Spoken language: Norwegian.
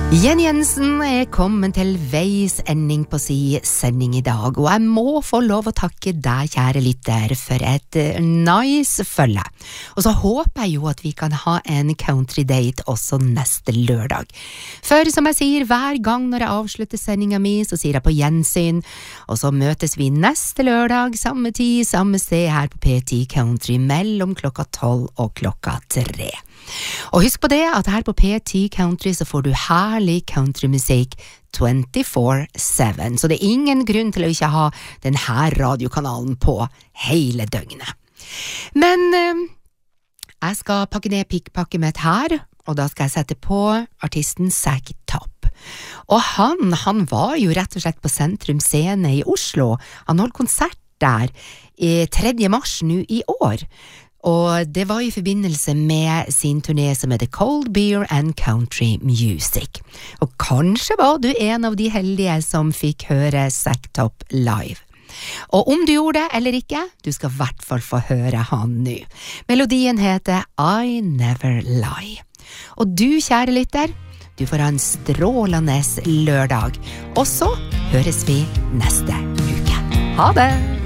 Jenny Jensen kommet til veis ending på si sending I dag, og jeg må få lov å takke deg, kjære lytter, for et nice følge. Og så håper jeg jo at vi kan ha en country date også neste lørdag. For som jeg sier, hver gang når jeg avslutter sendingen min, så sier jeg på gjensyn, og så møtes vi neste lørdag, samme tid, samme sted her på P10 Country, mellom klokka 12 og klokka 3. Og husk på det at her på P10 Country så får du herlig countrymusikk 24/7, så det ingen grunn til å ikke ha denne radiokanalen på hele døgnet. Men jeg skal pakke ned pikkpakket mitt her, og da skal jeg sette på artisten Zack Top. Og han var jo rett og slett på Sentrum Scene I Oslo. Han holdt konsert der 3. mars nå I år. Og det var I forbindelse med sin turné som heter Cold Beer and Country Music. Og kanskje var du en av de heldige som fikk høre Zack Top live. Og om du gjorde det eller ikke, du skal I hvert fall få høre han nå. Melodien heter I Never Lie. Og du, kjære lytter, du får ha en strålende lørdag. Og så høres vi neste uke. Ha det!